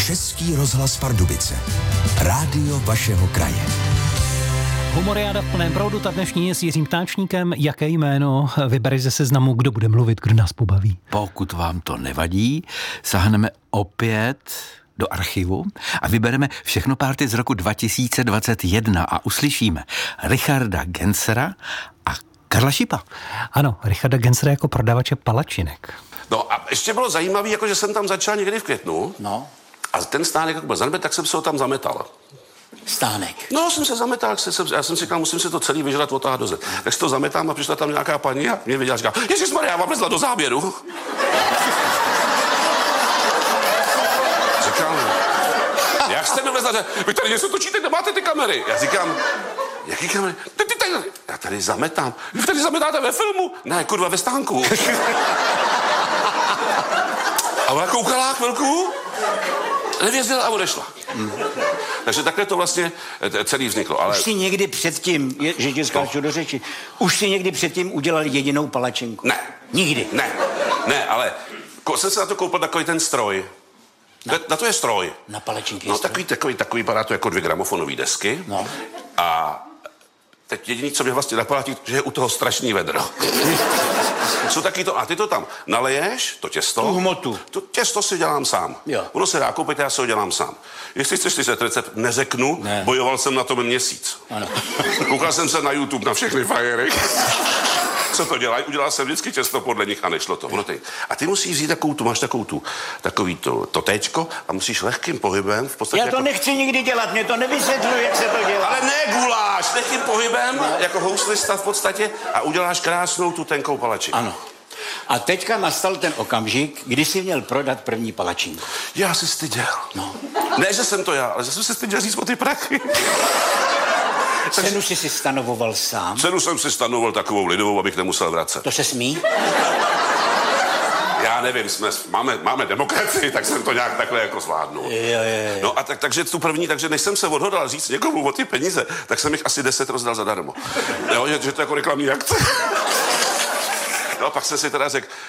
Český rozhlas Pardubice. Rádio vašeho kraje. Humoriáda v plném proudu, ta dnešní je s Jiřím Ptáčníkem. Jaké jméno vybereš ze seznamu, kdo bude mluvit, kdo nás pobaví? Pokud vám to nevadí, sáhneme opět do archivu a vybereme všechno party z roku 2021 a uslyšíme Richarda Gensera a Karla Šipa. Ano, Richarda Gensera jako prodavače palačinek. No a ještě bylo zajímavé, jako že jsem tam začal někdy v květnu. No. A ten stánek, jak byl zanedbet, tak jsem se ho tam zametal. Stánek. No, jsem se zametal, já jsem si říkal, musím si to celý vyžrat od toho do zem. Tak si to zametám a přišla tam nějaká paní a mě viděla, říká, ježišmarja, já vám vlezla do záběru. Říkám, jak jste mi vlezla, vy tady něco točíte, kde máte ty kamery? Já říkám, jaký kamery? Já tady zametám. Vy tady zametáte ve filmu? Ne, kurva, ve stánku. A ona koukala chvilku, nevěřila a odešla. Takže takhle to vlastně celý vzniklo. Ale... Už si někdy předtím, že tě skáču do řeči, už si někdy předtím udělal jedinou palačinku? Ne. Nikdy? Ne, ale jsem se na to koupil takový ten stroj. Na to je stroj. Na palačinky no, stroj? takový vypadá to jako 2 gramofonové desky. No. A teď jediný, co mě vlastně napadá, že je u toho strašný vedro. Jsou taky to, a ty to tam naleješ, to těsto. Tu hmotu. To těsto si dělám sám. Jo. Ono se dá koupit, já si ho dělám sám. Jestli chceš slyšet recept, neřeknu, Ne. Bojoval jsem na tom měsíc. Ano. Koukal jsem se na YouTube na všechny frajery. Co to dělají? Udělal jsem vždycky těsto podle nich a nešlo to. A ty musíš vzít takový to téčko a musíš lehkým pohybem v podstatě... Já to nechci nikdy dělat, mě to nevysvětluji, jak se to dělá. Ale ne guláš, lehkým pohybem, jako houslista v podstatě a uděláš krásnou tu tenkou palačinku. Ano. A teďka nastal ten okamžik, kdy jsi měl prodat první palačinku. Já si styděl. No. Ne, že jsem to já, ale že jsem si styděl říct o ty prachy. Cenu jsi si stanovoval sám? Cenu jsem si stanoval takovou lidovou, abych nemusel vracet. To se smí? Já nevím, máme demokracii, tak jsem to nějak takhle jako zvládnul. Jo. No a takže tu první, takže než jsem se odhodlal říct někomu o ty peníze, tak jsem jich asi 10 rozdal zadarmo. Jo, že to jako reklamní akce. No a pak jsem si teda řekl,